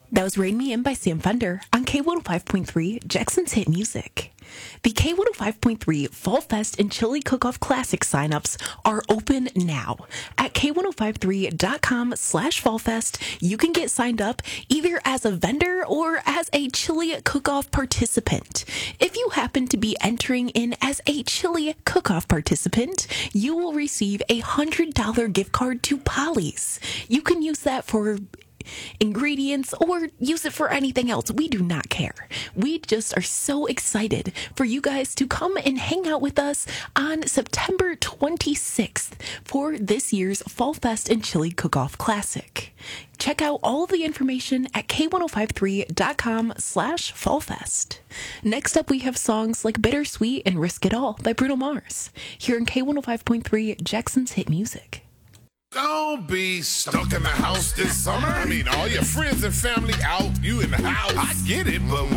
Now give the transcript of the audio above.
That was Rain Me In by Sam Fender on K105.3, Jackson's Hit Music. The K105.3 Fall Fest and Chili Cook-Off Classic signups are open now. At K1053.com/fallfest, you can get signed up either as a vendor or as a Chili Cook-Off participant. If you happen to be entering in as a Chili Cook-Off participant, you will receive a $100 gift card to Polly's. You can use that for ingredients or use it for anything else. We do not care. We just are so excited for you guys to come and hang out with us on September 26th for this year's Fall Fest and Chili Cook-Off Classic. Check out all of the information at K1053.com/fallfest. Next up, we have songs like Bittersweet and Risk It All by Bruno Mars here in K105.3 Jackson's Hit Music. Don't be stuck in the house this summer. I mean, all your friends and family out, you in the house. I get it, but